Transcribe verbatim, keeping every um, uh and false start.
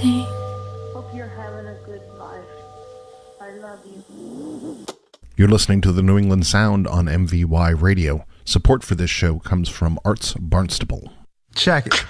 everything. Hope you're having a good life. I love you. You're listening to the New England Sound on M V Y Radio. Support for this show comes from Arts Barnstable. Check.